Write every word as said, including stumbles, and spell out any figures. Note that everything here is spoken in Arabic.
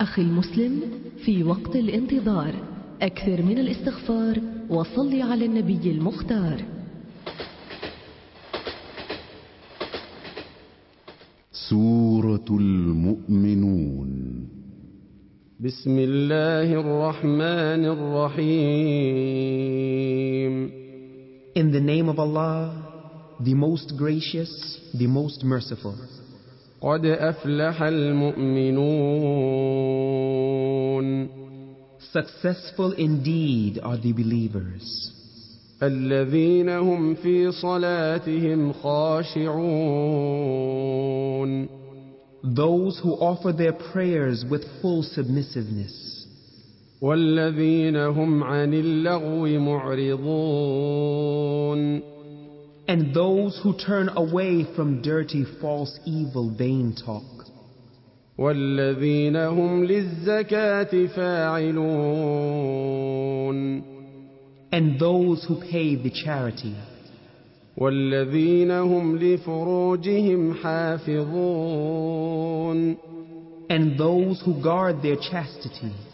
أخي المسلم، في وقت الانتظار أكثر من الاستغفار وصل على النبي المختار. سورة المؤمنون. بسم الله الرحمن الرحيم. In the name of Allah, the most gracious, the most merciful. قد أفلح المؤمنون. Successful indeed are the believers. الذين هم في صلاتهم خاشعون. Those who offer their prayers with full submissiveness. والذين هم عن اللغو معرضون. And those who turn away from dirty, false, evil, vain talk. والذين هم للزكاة فاعلون. And those who pay the charity. والذين هم لفروجهم حافظون. And those who guard their chastity.